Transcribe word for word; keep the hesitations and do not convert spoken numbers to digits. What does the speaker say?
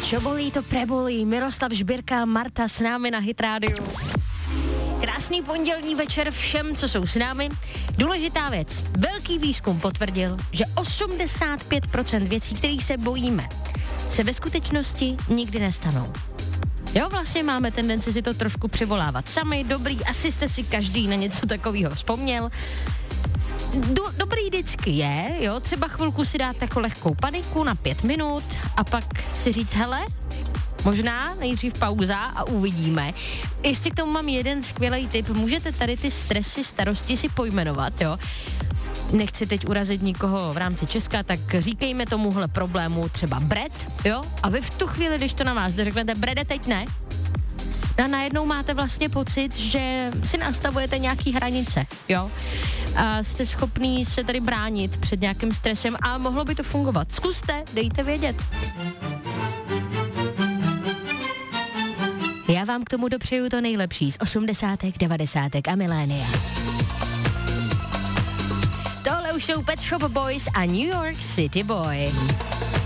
Čo bolí, to prebolí. Miroslav Žbírka, Marta s námi na Hit rádiu. Krásný pondělní večer všem, co jsou s námi. Důležitá věc. Velký výzkum potvrdil, že osmdesát pět procent věcí, kterých se bojíme, se ve skutečnosti nikdy nestanou. Jo, vlastně máme tendenci si to trošku přivolávat sami. Dobrý, asi jste si každý na něco takového vzpomněl. Do, dobrý vždycky je, jo, třeba chvilku si dát jako lehkou paniku na pět minut a pak si říct, hele, možná nejdřív pauza a uvidíme. Ještě k tomu mám jeden skvělý tip. Můžete tady ty stresy, starosti si pojmenovat, jo. Nechci teď urazit nikoho v rámci Česka, tak říkejme tomuhle problému třeba Bred, jo. A vy v tu chvíli, když to na vás řeknete, Brede, teď ne. A najednou máte vlastně pocit, že si nastavujete nějaký hranice, jo. A jste schopný se tady bránit před nějakým stresem a mohlo by to fungovat. Zkuste, dejte vědět. Já vám k tomu dopřeju to nejlepší z osmdesátek, devadesátek a milénia. Tohle už jsou Pet Shop Boys a New York City Boy.